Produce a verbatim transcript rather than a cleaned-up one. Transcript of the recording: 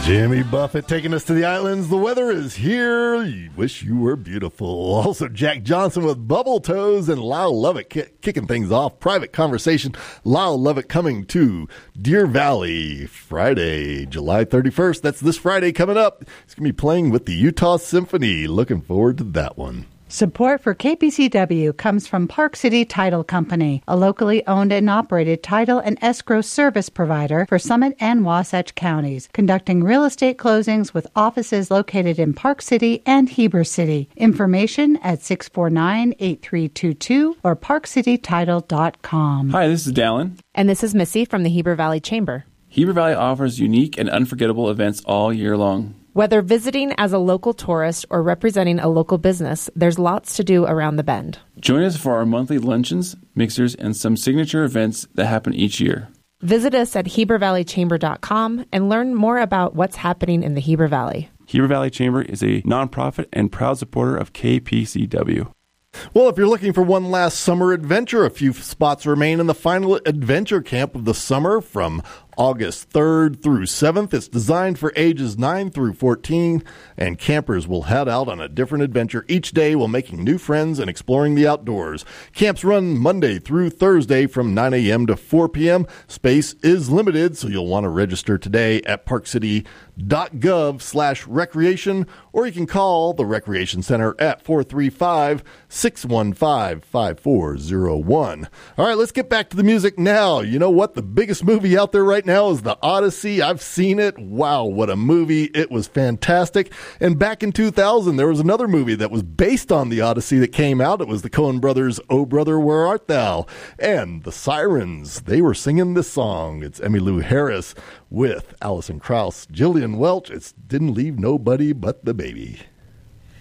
Jimmy Buffett taking us to the islands. The weather is here. You wish you were beautiful. Also, Jack Johnson with Bubble Toes and Lyle Lovett ki- kicking things off. Private Conversation. Lyle Lovett coming to Deer Valley Friday, July thirty-first. That's this Friday coming up. He's going to be playing with the Utah Symphony. Looking forward to that one. Support for K P C W comes from Park City Title Company, a locally owned and operated title and escrow service provider for Summit and Wasatch counties, conducting real estate closings with offices located in Park City and Heber City. Information at six four nine, eight three two two or park city title dot com. Hi, this is Dallin. And this is Missy from the Heber Valley Chamber. Heber Valley offers unique and unforgettable events all year long. Whether visiting as a local tourist or representing a local business, there's lots to do around the bend. Join us for our monthly luncheons, mixers, and some signature events that happen each year. Visit us at heber valley chamber dot com and learn more about what's happening in the Heber Valley. Heber Valley Chamber is a nonprofit and proud supporter of K P C W. Well, if you're looking for one last summer adventure, a few spots remain in the final adventure camp of the summer from August third through seventh. It's designed for ages nine through fourteen, and campers will head out on a different adventure each day while making new friends and exploring the outdoors. Camps run Monday through Thursday from nine a.m. to four p.m. Space is limited, so you'll want to register today at parkcity.gov slash recreation, or you can call the Recreation Center at four three five, six one five, five four zero one. All right, let's get back to the music now. You know what? The biggest movie out there right now is The Odyssey. I've seen it. Wow, what a movie. It was fantastic. And back in two thousand, there was another movie that was based on The Odyssey that came out. It was the Coen brothers' Oh Brother, Where Art Thou? And the Sirens, they were singing this song. It's Emmylou Harris with Alison Krauss. Jillian Welch, it's Didn't Leave Nobody But the Baby.